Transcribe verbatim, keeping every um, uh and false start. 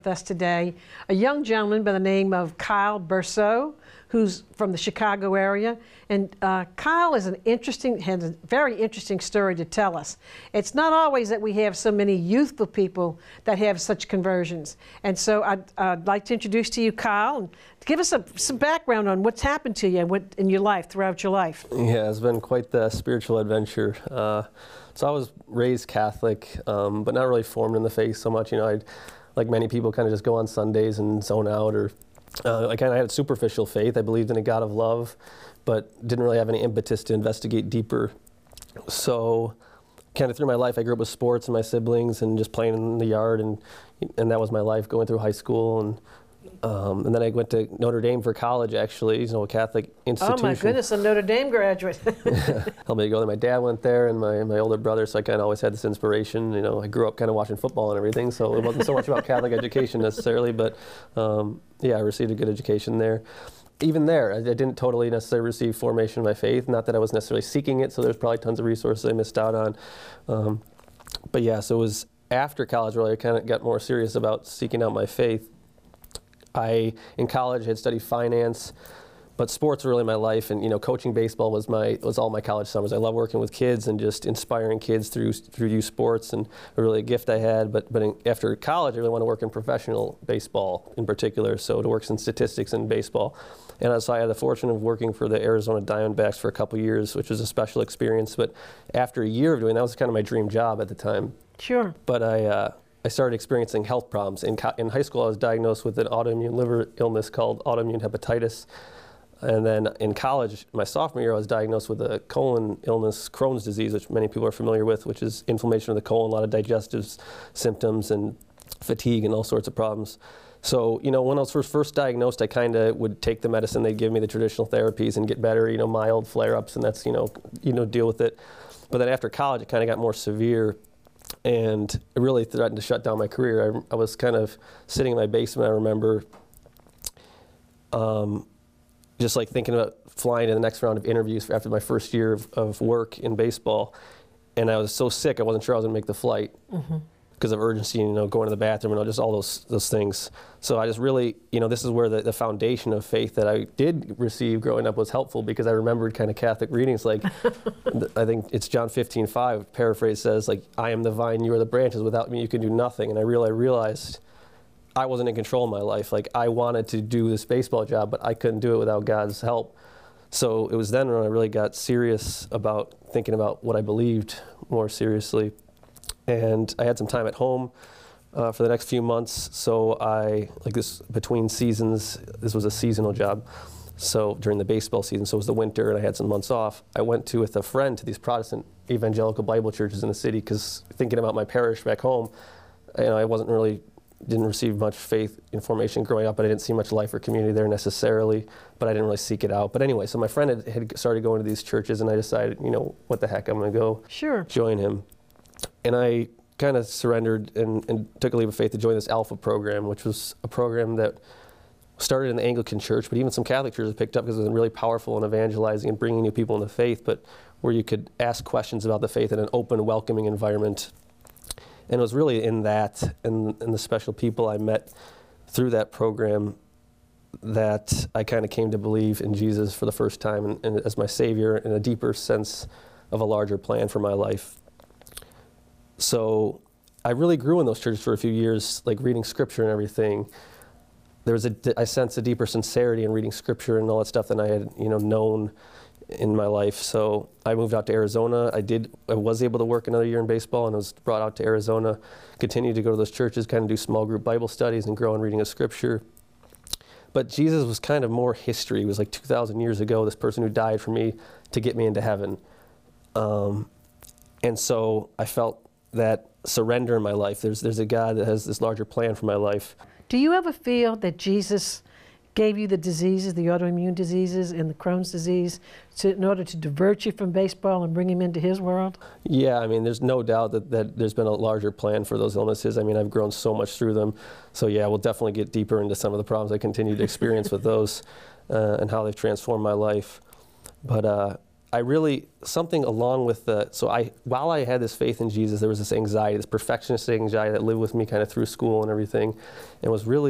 With us today, a young gentleman by the name of Kyle Berceau, who's from the Chicago area. And uh, Kyle is an interesting, has a very interesting story to tell us. It's not always that we have so many youthful people that have such conversions. And so I'd, I'd like to introduce to you Kyle and give us a, some background on what's happened to you and what, in your life, throughout your life. Yeah, it's been quite the spiritual adventure. Uh, so I was raised Catholic, um, but not really formed in the faith so much. You know, I'd like many people, kind of just go on Sundays and zone out, or uh, I kind of had superficial faith. I believed in a God of love, but didn't really have any impetus to investigate deeper. So kind of through my life, I grew up with sports and my siblings and just playing in the yard, and and that was my life going through high school. And Um, and then I went to Notre Dame for college, actually, you know, a Catholic institution. Oh my goodness, a Notre Dame graduate. Helped me to go there. My dad went there, and my, my older brother, so I kind of always had this inspiration. You know, I grew up kind of watching football and everything, so it wasn't so much about Catholic education necessarily, but um, yeah, I received a good education there. Even there, I, I didn't totally necessarily receive formation of my faith, not that I was necessarily seeking it, so there's probably tons of resources I missed out on. Um, but yeah, so it was after college where I kind of got more serious about seeking out my faith. I, in college, had studied finance, but sports were really my life, and you know, coaching baseball was my was all my college summers. I love working with kids and just inspiring kids through through youth sports, and really a gift I had. But but in, after college, I really want to work in professional baseball in particular, so to work in statistics in baseball. And so I had the fortune of working for the Arizona Diamondbacks for a couple years, which was a special experience. But after a year of doing that, that was kind of my dream job at the time. Sure. But I. Uh, I started experiencing health problems. In, in high school, I was diagnosed with an autoimmune liver illness called autoimmune hepatitis. And then in college, my sophomore year, I was diagnosed with a colon illness, Crohn's disease, which many people are familiar with, which is inflammation of the colon, a lot of digestive symptoms and fatigue and all sorts of problems. So, you know, when I was first, first diagnosed, I kind of would take the medicine. They'd give me the traditional therapies and get better, you know, mild flare-ups, and that's, you know, you know, deal with it. But then after college, it kind of got more severe. And it really threatened to shut down my career. I, I was kind of sitting in my basement, I remember, um, just like thinking about flying to the next round of interviews after my first year of, of work in baseball. And I was so sick, I wasn't sure I was going to make the flight. Mm-hmm. Because of urgency, you know, going to the bathroom and just all those those things. So I just really, you know, this is where the, the foundation of faith that I did receive growing up was helpful, because I remembered kind of Catholic readings, like I think it's John fifteen five, paraphrase says, like, I am the vine, you are the branches, without me you can do nothing. And I really realized I wasn't in control of my life. Like, I wanted to do this baseball job, but I couldn't do it without God's help. So it was then when I really got serious about thinking about what I believed more seriously. And I had some time at home uh, for the next few months, so I, like this, between seasons, this was a seasonal job, so during the baseball season, so it was the winter and I had some months off, I went to, with a friend, to these Protestant evangelical Bible churches in the city, because thinking about my parish back home, you know, I wasn't really, didn't receive much faith information growing up, but I didn't see much life or community there necessarily, but I didn't really seek it out. But anyway, so my friend had, had started going to these churches, and I decided, you know, what the heck, I'm going to go sure. join him. And I kind of surrendered and, and took a leap of faith to join this Alpha program, which was a program that started in the Anglican Church, but even some Catholic churches picked up because it was really powerful in evangelizing and bringing new people into faith, but where you could ask questions about the faith in an open, welcoming environment. And it was really in that and, and the special people I met through that program that I kind of came to believe in Jesus for the first time, and, and as my Savior, in a deeper sense of a larger plan for my life. So I really grew in those churches for a few years, like reading scripture and everything. There was a, I sensed a deeper sincerity in reading scripture and all that stuff than I had, you know, known in my life. So I moved out to Arizona. I did, I was able to work another year in baseball, and I was brought out to Arizona, continued to go to those churches, kind of do small group Bible studies and grow in reading of scripture. But Jesus was kind of more history. It was like two thousand years ago, this person who died for me to get me into heaven. Um, and so I felt that surrender in my life. There's, there's a God that has this larger plan for my life. Do you ever feel that Jesus gave you the diseases, the autoimmune diseases and the Crohn's disease, to, in order to divert you from baseball and bring him into his world? Yeah, I mean, there's no doubt that, that there's been a larger plan for those illnesses. I mean, I've grown so much through them. So yeah, we'll definitely get deeper into some of the problems I continue to experience with those uh, and how they've transformed my life. But uh, I really, something along with the, so I, while I had this faith in Jesus, there was this anxiety, this perfectionist anxiety that lived with me kind of through school and everything, and was really